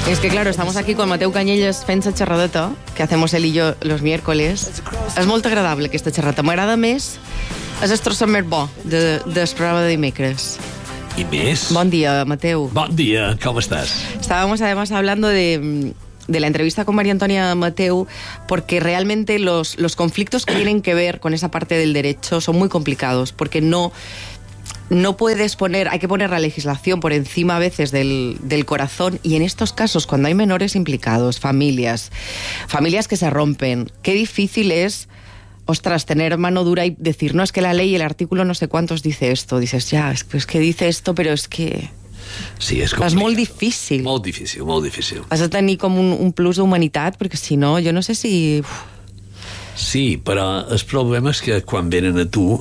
Es que claro, estamos aquí con Mateu Canyelles fent la xerradeta, que hacemos él y yo los miércoles. És molt agradable aquesta xerrata. M'agrada més és el trosset més bo del programa de dimecres. I més? Bon dia, Mateu. Bon dia, com estàs? Estábamos además hablando de la entrevista con María Antonia Mateu, porque realmente los conflictos que tienen que ver con esa parte del derecho son muy complicados, porque no puedes poner, hay que poner la legislación por encima a veces del corazón, y en estos casos, cuando hay menores implicados, familias que se rompen, qué difícil es, ostras, tener mano dura y decir, no, es que la ley, el artículo no sé cuántos dice esto. Dices, ya, es que dice esto, però és que... Sí, és complicat. És molt difícil. Molt difícil, molt difícil. Has de tenir com un plus d'humanitat, perquè si no, jo no sé si... Sí, però el problema és que quan venen a tu,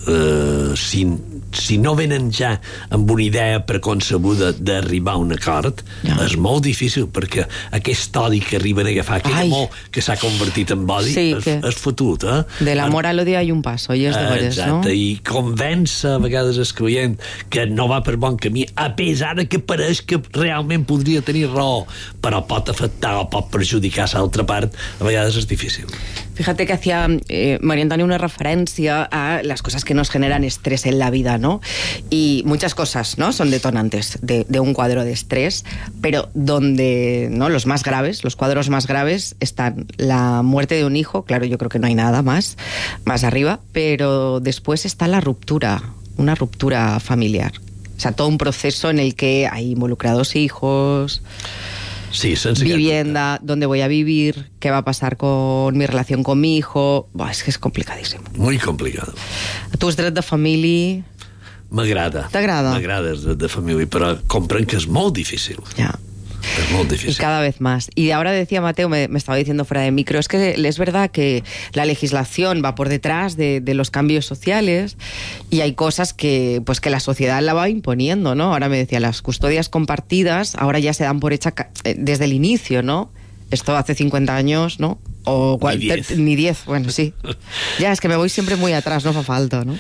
si no venen ja amb una idea preconcebuda d'arribar a un acord, és molt difícil, perquè aquest odi que arriben a agafar, aquell amor que s'ha convertit en odi, sí, és fotut, eh? De l'amor a l'odi hi ha un passo, i és de veres, no? Exacte, i convèncer a vegades el client que no va per bon camí, a pesar de que pareix que realment podria tenir raó, però pot afectar o pot perjudicar l'altra part, a vegades és difícil. Fíjate que hacía María Antonia una referencia a las cosas que nos generan estrés en la vida, ¿no? Y muchas cosas, ¿no?, son detonantes de un cuadro de estrés, pero donde, ¿no?, los más graves, los cuadros más graves están la muerte de un hijo, claro, yo creo que no hay nada más arriba, pero después está la ruptura, una ruptura familiar. O sea, todo un proceso en el que hay involucrados hijos... Sí, vivienda, dónde voy a vivir, qué va a pasar con mi relación con mi hijo. Buah, és que és complicadíssim. Muy complicado. Tu has dret de família... M'agrada. T'agrada? M'agrada el dret de família, però comprenc que és molt difícil. Ja. Es muy difícil. Y cada vez más. Y ahora decía Mateo, me estaba diciendo fuera de micro, es que es verdad que la legislación va por detrás de los cambios sociales y hay cosas que la sociedad la va imponiendo, ¿no? Ahora me decía, las custodias compartidas ahora ya se dan por hecha desde el inicio, ¿no? Esto hace 50 años, ¿no? O ni 10, bueno, sí. Ya, es que me voy siempre muy atrás, no fa falta, ¿no?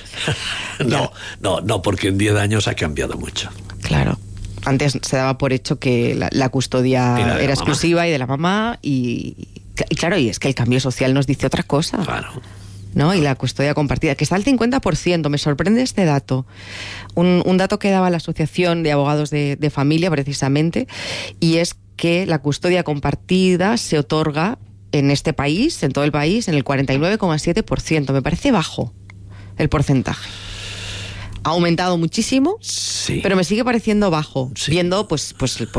No, porque en 10 años ha cambiado mucho. Claro. Antes se daba por hecho que la custodia era exclusiva y de la mamá y claro, y es que el cambio social nos dice otra cosa. Claro. ¿No? Y la custodia compartida, que está al 50%, me sorprende este dato. Un dato que daba la Asociación de Abogados de Familia, precisamente, y es que la custodia compartida se otorga en este país, en todo el país, en el 49,7%. Me parece bajo el porcentaje. Ha aumentado muchísimo, sí, pero me sigue pareciendo bajo, sí, viendo pues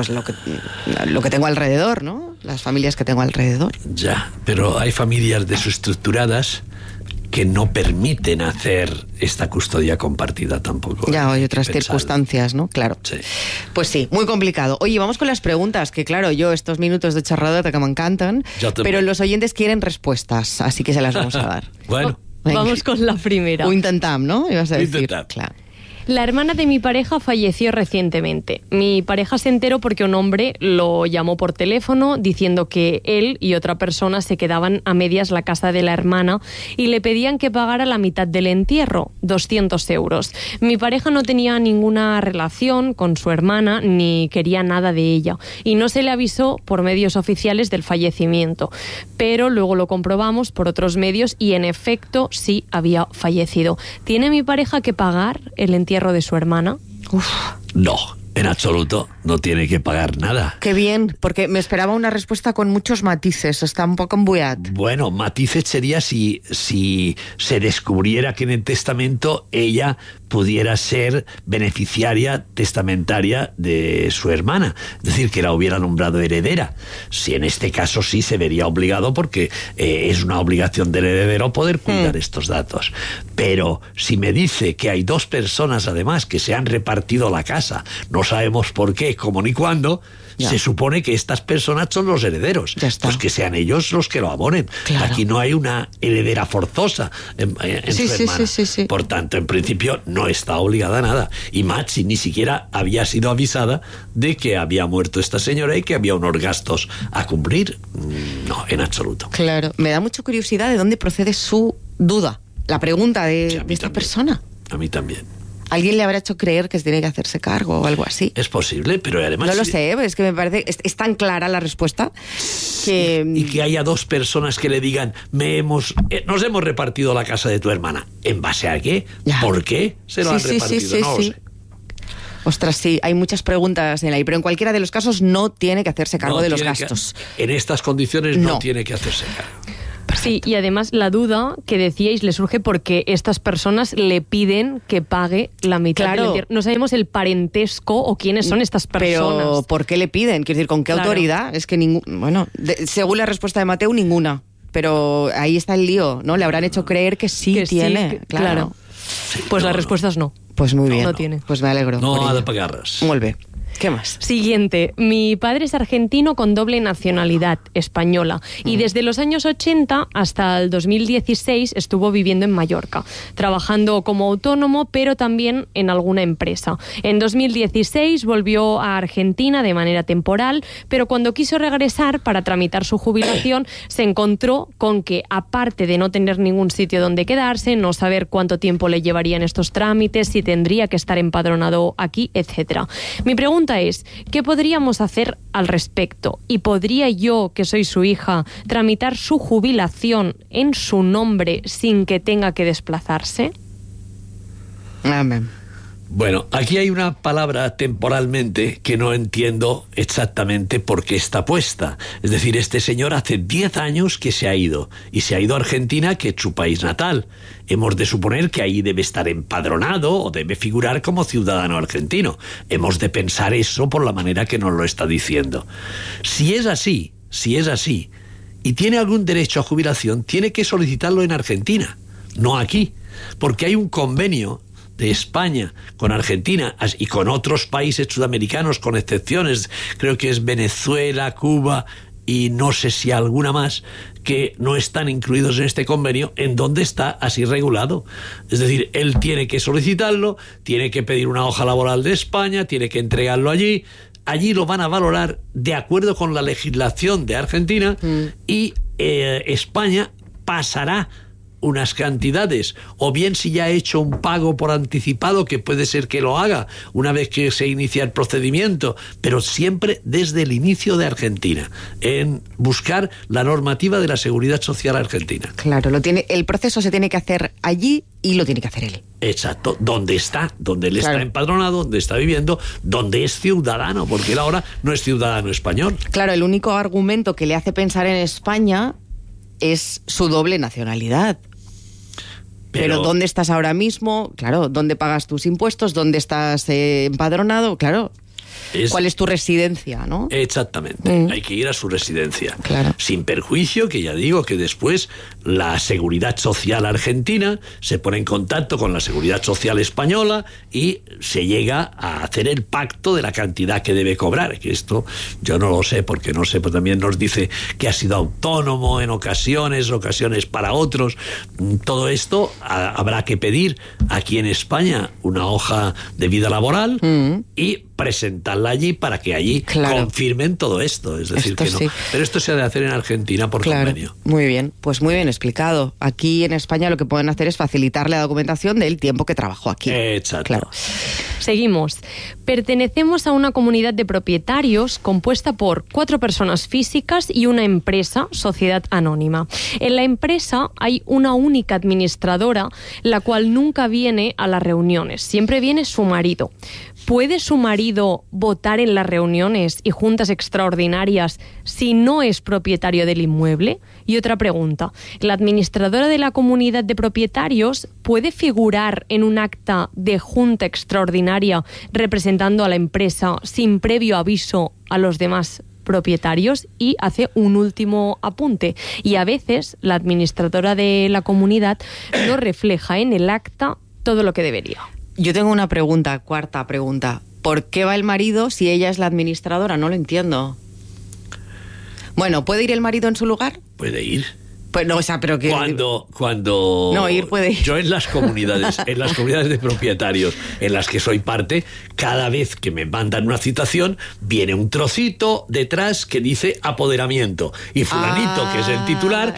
lo que tengo alrededor, ¿no? Las familias que tengo alrededor. Ya, pero hay familias desestructuradas que no permiten hacer esta custodia compartida tampoco. Ya, hay otras circunstancias, ¿no? Claro. Sí. Pues sí, muy complicado. Oye, vamos con las preguntas, que claro, yo estos minutos de charradota que me encantan, pero los oyentes quieren respuestas, así que se las vamos a dar. Bueno. Venga. Vamos con la primera. O intentam, ¿no? Ibas a decir. Intentam. Claro. La hermana de mi pareja falleció recientemente. Mi pareja se enteró porque un hombre lo llamó por teléfono diciendo que él y otra persona se quedaban a medias la casa de la hermana y le pedían que pagara la mitad del entierro, 200 euros. Mi pareja no tenía ninguna relación con su hermana ni quería nada de ella y no se le avisó por medios oficiales del fallecimiento, pero luego lo comprobamos por otros medios y en efecto sí había fallecido. ¿Tiene mi pareja que pagar el entierro de su hermana? Uf. No, en absoluto, no tiene que pagar nada. Qué bien, porque me esperaba una respuesta con muchos matices, está un poco embuiat. Bueno, matices sería si se descubriera que en el testamento ella pudiera ser beneficiaria testamentaria de su hermana, es decir, que la hubiera nombrado heredera. Si en este caso sí se vería obligado, porque es una obligación del heredero poder cuidar estos datos. Pero si me dice que hay dos personas además que se han repartido la casa, no sabemos por qué, cómo ni cuándo, ya, se supone que estas personas son los herederos, pues que sean ellos los que lo abonen. Claro. Aquí no hay una heredera forzosa en sí, su hermana. Sí. Por tanto, en principio no está obligada a nada. Y Maxi ni siquiera había sido avisada de que había muerto esta señora y que había unos gastos a cumplir. No, en absoluto. Claro, me da mucha curiosidad de dónde procede su duda, la pregunta de esta persona. A mí también. Alguien le habrá hecho creer que tiene que hacerse cargo o algo así. Es posible, pero además... No lo sé, es que me parece... Es tan clara la respuesta que... Y que haya dos personas que le digan, nos hemos repartido la casa de tu hermana. ¿En base a qué? Ya. ¿Por qué se lo han repartido? No lo sé. Ostras, sí, hay muchas preguntas en ahí, pero en cualquiera de los casos no tiene que hacerse cargo de los gastos. En estas condiciones no tiene que hacerse cargo. Perfecto. Sí, y además la duda que decíais le surge porque estas personas le piden que pague la mitad del entierro. No sabemos el parentesco o quiénes son estas personas. Pero ¿por qué le piden? Quiero decir, ¿con qué autoridad? Es que según la respuesta de Mateu, ninguna. Pero ahí está el lío, ¿no? Le habrán hecho creer que sí tiene. Sí, claro. Sí, pues la respuesta es no. Pues muy bien. No tiene. Pues me alegro. No ha de pagarlas. Muy bien. ¿Qué más? Siguiente. Mi padre es argentino con doble nacionalidad, española. Y desde los años 80 hasta el 2016 estuvo viviendo en Mallorca, trabajando como autónomo, pero también en alguna empresa. En 2016 volvió a Argentina de manera temporal, pero cuando quiso regresar para tramitar su jubilación, se encontró con que, aparte de no tener ningún sitio donde quedarse, no saber cuánto tiempo le llevarían estos trámites, si tendría que estar empadronado aquí, etc. Mi pregunta es, ¿qué podríamos hacer al respecto? ¿Y podría yo, que soy su hija, tramitar su jubilación en su nombre sin que tenga que desplazarse? Amén. Bueno, aquí hay una palabra temporalmente que no entiendo exactamente por qué está puesta. Es decir, este señor hace 10 años que se ha ido, y se ha ido a Argentina, que es su país natal. Hemos de suponer que ahí debe estar empadronado o debe figurar como ciudadano argentino. Hemos de pensar eso por la manera que nos lo está diciendo. Si es así, y tiene algún derecho a jubilación, tiene que solicitarlo en Argentina, no aquí, porque hay un convenio de España con Argentina y con otros países sudamericanos, con excepciones, creo que es Venezuela, Cuba y no sé si alguna más, que no están incluidos en este convenio, en donde está así regulado. Es decir, él tiene que solicitarlo, tiene que pedir una hoja laboral de España, tiene que entregarlo allí lo van a valorar de acuerdo con la legislación de Argentina y España pasará unas cantidades, o bien si ya ha hecho un pago por anticipado, que puede ser que lo haga una vez que se inicia el procedimiento, pero siempre desde el inicio de Argentina, en buscar la normativa de la Seguridad Social argentina. Claro, el proceso se tiene que hacer allí y lo tiene que hacer él. Exacto, donde él está empadronado, donde está viviendo, donde es ciudadano, porque él ahora no es ciudadano español. Claro, el único argumento que le hace pensar en España es su doble nacionalidad. Pero ¿dónde estás ahora mismo? Claro, ¿dónde pagas tus impuestos? ¿Dónde estás empadronado? Claro. ¿Cuál es tu residencia, no? Exactamente, hay que ir a su residencia. Claro. Sin perjuicio, que ya digo que después la Seguridad Social argentina se pone en contacto con la Seguridad Social española y se llega a hacer el pacto de la cantidad que debe cobrar. Que esto yo no lo sé, porque no sé, pues también nos dice que ha sido autónomo en ocasiones para otros. Todo esto habrá que pedir aquí en España una hoja de vida laboral y presentarla allí para que allí confirmen todo esto. Es decir, que no. Sí. Pero esto se ha de hacer en Argentina por convenio. Muy bien, pues muy bien explicado. Aquí en España lo que pueden hacer es facilitarle la documentación del tiempo que trabajó aquí. Exacto. Claro. Seguimos. Pertenecemos a una comunidad de propietarios compuesta por 4 personas físicas y una empresa, sociedad anónima. En la empresa hay una única administradora, la cual nunca viene a las reuniones. Siempre viene su marido. ¿Puede su marido votar en las reuniones y juntas extraordinarias si no es propietario del inmueble? Y otra pregunta, ¿la administradora de la comunidad de propietarios puede figurar en un acta de junta extraordinaria representando a la empresa sin previo aviso a los demás propietarios? Y hace un último apunte. Y a veces la administradora de la comunidad no refleja en el acta todo lo que debería. Yo tengo una pregunta, cuarta pregunta. ¿Por qué va el marido si ella es la administradora? No lo entiendo. Bueno, ¿puede ir el marido en su lugar? Puede ir. Pues no, o sea, pero que... Cuando no, ir puede ir. Yo en las comunidades de propietarios en las que soy parte, cada vez que me mandan una citación, viene un trocito detrás que dice apoderamiento. Y fulanito, que es el titular,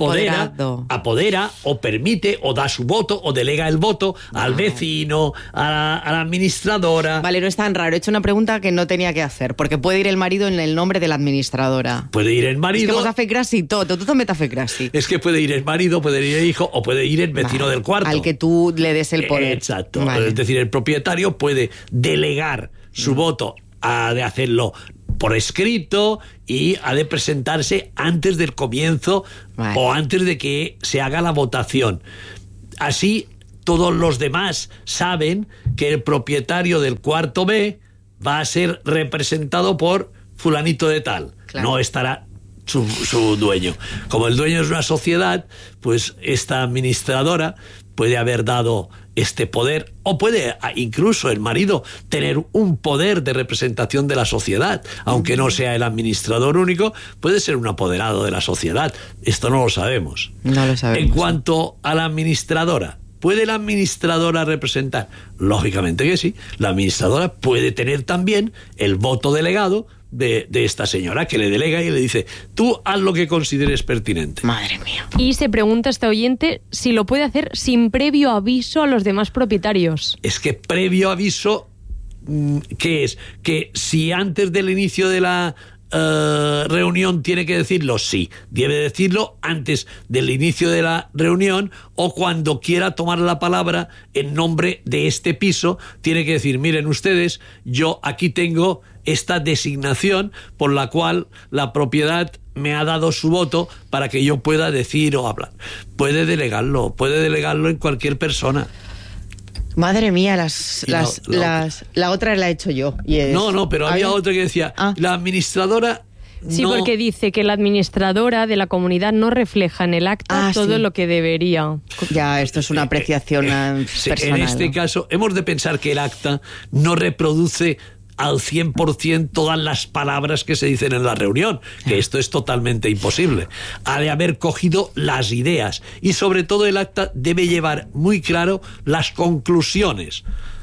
apodera o permite o da su voto o delega el voto al vecino, a la administradora. Vale, no es tan raro. He hecho una pregunta que no tenía que hacer, porque puede ir el marido en el nombre de la administradora. Puede ir el marido... És que mos ha fet gràcia i tot. Tu també t'ha fet gràcia. Es que puede ir el marido, puede ir el hijo o puede ir el vecino del cuarto. Al que tú le des el poder. Exacto. Vale. Es decir, el propietario puede delegar su voto, ha de hacerlo por escrito y ha de presentarse antes del comienzo o antes de que se haga la votación. Así todos los demás saben que el propietario del cuarto B va a ser representado por fulanito de tal. Claro. No estará su dueño. Como el dueño es una sociedad, pues esta administradora puede haber dado este poder, o puede incluso el marido tener un poder de representación de la sociedad, aunque no sea el administrador único, puede ser un apoderado de la sociedad. Esto no lo sabemos. No lo sabemos. En cuanto a la administradora, ¿puede la administradora representar? Lógicamente que sí. La administradora puede tener también el voto delegado de esta señora, que le delega y le dice: tú haz lo que consideres pertinente. Madre mía. Y se pregunta este oyente si lo puede hacer sin previo aviso a los demás propietarios. Es que previo aviso, ¿qué es? Que si antes del inicio de la reunión tiene que decirlo, sí, debe decirlo antes del inicio de la reunión, o cuando quiera tomar la palabra en nombre de este piso, tiene que decir: miren ustedes, yo aquí tengo esta designación por la cual la propiedad me ha dado su voto para que yo pueda decir o hablar. Puede delegarlo en cualquier persona. Madre mía, la otra la he hecho yo. No, pero había otra que decía, la administradora... Sí, no... porque dice que la administradora de la comunidad no refleja en el acta todo lo que debería. Ya, esto es una apreciación personal. En este caso, hemos de pensar que el acta no reproduce al 100% todas las palabras que se dicen en la reunión, que esto es totalmente imposible. Ha de haber cogido las ideas, y sobre todo el acta debe llevar muy claro las conclusiones.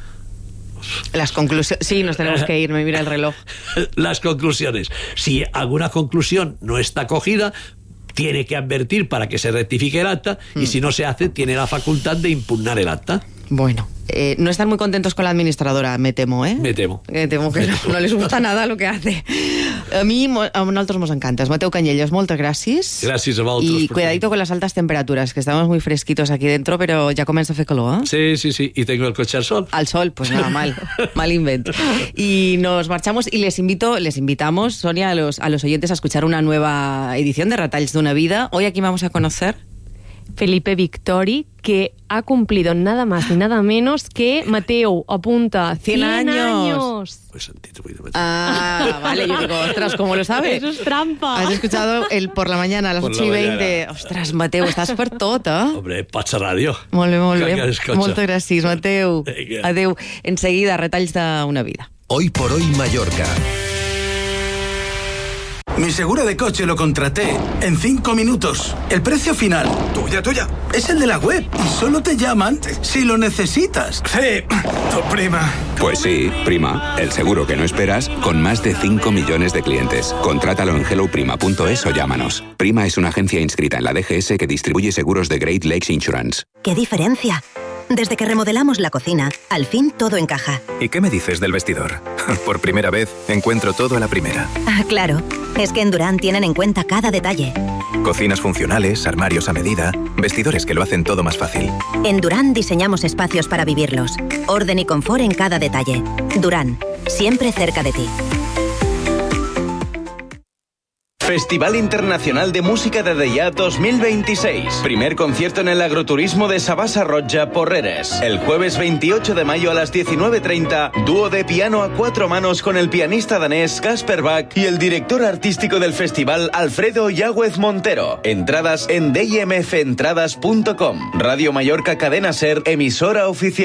Las conclusiones, sí, nos tenemos que ir, me mira el reloj. Las conclusiones. Si alguna conclusión no está cogida, tiene que advertir para que se rectifique el acta, y si no se hace, tiene la facultad de impugnar el acta. Bueno, no están muy contentos con la administradora, me temo, ¿eh? Me temo que no les gusta nada lo que hace. A nosotros nos encanta. Mateu Canyelles, moltes gràcies. Gràcies a vosaltres. Y cuidadito con las altas temperaturas, que estamos muy fresquitos aquí dentro, pero ya comienza a hacer calor, ¿eh? Sí. Y tengo el coche al sol. Al sol, pues nada, mal invento. Y nos marchamos y les invitamos, Sonia, a los oyentes a escuchar una nueva edición de Retalls d'una vida. Hoy aquí vamos a conocer Felipe Victori, que ha cumplido nada más ni nada menos que, Mateu, apunta, 100 años. Pues vale, yo digo, ostras, ¿cómo lo sabes? Eso es trampa. Has escuchado el por la mañana a las 8:20. Ostras, Mateu, estàs per tot, eh? Hombre, Patxa Ràdio. Molt bé. Moltes gràcies, Mateu. Adeu. Enseguida, Retalls d'una vida. Hoy por hoy Mallorca. Mi seguro de coche lo contraté en 5 minutos. El precio final, tuya, es el de la web. Y solo te llaman si lo necesitas. Sí, tu prima. Pues sí, prima. El seguro que no esperas, con más de 5 millones de clientes. Contrátalo en helloprima.es o llámanos. Prima es una agencia inscrita en la DGS que distribuye seguros de Great Lakes Insurance. ¡Qué diferencia! Desde que remodelamos la cocina, al fin todo encaja. ¿Y qué me dices del vestidor? Por primera vez, encuentro todo a la primera. Claro. Es que en Durán tienen en cuenta cada detalle. Cocinas funcionales, armarios a medida, vestidores que lo hacen todo más fácil. En Durán diseñamos espacios para vivirlos. Orden y confort en cada detalle. Durán, siempre cerca de ti. Festival Internacional de Música de Deià 2026. Primer concierto en el agroturismo de Sabasa Roja, Porreres. El jueves 28 de mayo a las 19:30, dúo de piano a 4 manos con el pianista danés Kasper Bach y el director artístico del festival, Alfredo Yáguez Montero. Entradas en dimfentradas.com. Radio Mallorca Cadena Ser, emisora oficial.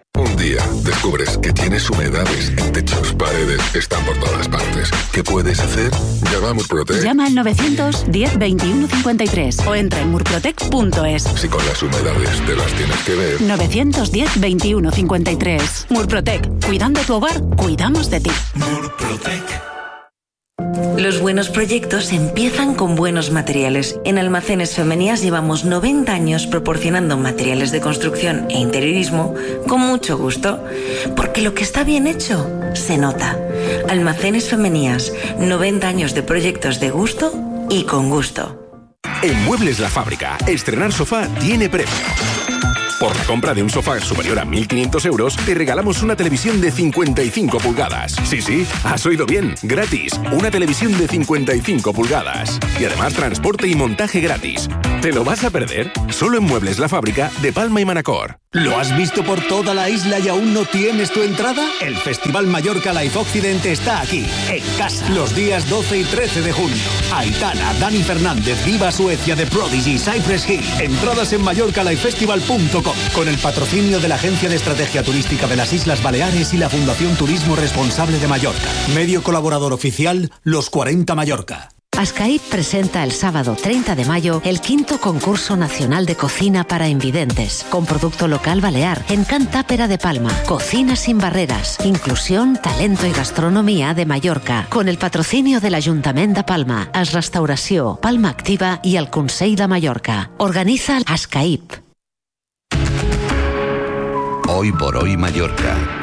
Un día descubres que tienes humedades en techos, paredes, están por todas partes. ¿Qué puedes hacer? Llama a Murprotec. Llama al 910 21 53 o entra en murprotec.es. Si con las humedades te las tienes que ver. 910 21 53. Murprotec. Cuidando tu hogar, cuidamos de ti. Murprotec. Los buenos proyectos empiezan con buenos materiales. En Almacenes Femenías llevamos 90 años proporcionando materiales de construcción e interiorismo con mucho gusto, porque lo que está bien hecho se nota. Almacenes Femenías, 90 años de proyectos de gusto y con gusto. En Muebles La Fábrica, estrenar sofá tiene premio. Por la compra de un sofá superior a 1.500 euros, te regalamos una televisión de 55 pulgadas. Sí, has oído bien, gratis. Una televisión de 55 pulgadas. Y además transporte y montaje gratis. ¿Te lo vas a perder? Solo en Muebles La Fábrica de Palma y Manacor. ¿Lo has visto por toda la isla y aún no tienes tu entrada? El Festival Mallorca Live Occident está aquí, en casa, los días 12 y 13 de junio. Aitana, Dani Fernández, Viva Suecia, The Prodigy, Cypress Hill. Entradas en mallorcalifefestival.com, con el patrocinio de la Agencia de Estrategia Turística de las Islas Baleares y la Fundación Turismo Responsable de Mallorca. Medio colaborador oficial, Los 40 Mallorca. Ascaip presenta el sábado 30 de mayo el 5º concurso nacional de cocina para invidentes, con producto local balear, en Can Tàpera de Palma. Cocina sin barreras, inclusión, talento y gastronomía de Mallorca, con el patrocinio del Ajuntament de Palma, As Restauració, Palma Activa y el Consell de Mallorca. Organiza Ascaip. Hoy por hoy Mallorca.